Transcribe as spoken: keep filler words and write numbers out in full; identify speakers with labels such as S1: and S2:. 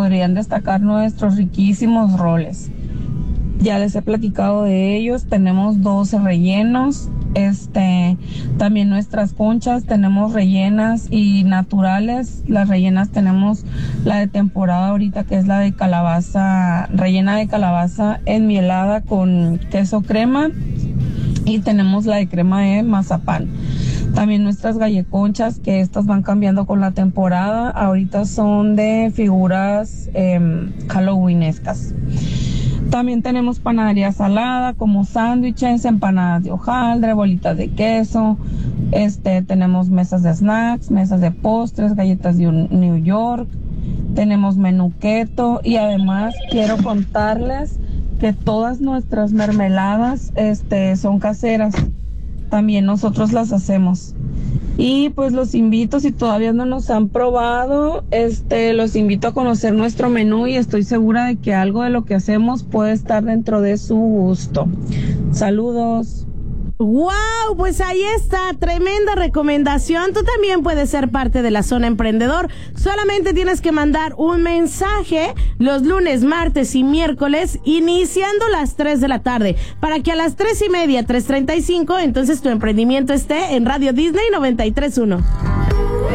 S1: podrían destacar nuestros riquísimos roles. Ya les he platicado de ellos, tenemos doce rellenos, este, también nuestras conchas tenemos rellenas y naturales. Las rellenas tenemos la de temporada ahorita, que es la de calabaza, rellena de calabaza enmielada con queso crema, y tenemos la de crema de mazapán. También nuestras galleconchas, que estas van cambiando con la temporada, ahorita son de figuras eh, halloweenescas. También tenemos panadería salada, como sándwiches, empanadas de hojaldre, bolitas de queso. Este, tenemos mesas de snacks, mesas de postres, galletas de New York. Tenemos menú keto, y además quiero contarles que todas nuestras mermeladas, este, son caseras. También nosotros las hacemos. Y pues los invito, si todavía no nos han probado, este, los invito a conocer nuestro menú, y estoy segura de que algo de lo que hacemos puede estar dentro de su gusto. Saludos.
S2: ¡Wow! Pues ahí está, tremenda recomendación. Tú también puedes ser parte de la Zona Emprendedor. Solamente tienes que mandar un mensaje los lunes, martes y miércoles, iniciando las tres de la tarde, para que a las tres y media, tres treinta y cinco, entonces tu emprendimiento esté en Radio Disney noventa y tres punto uno.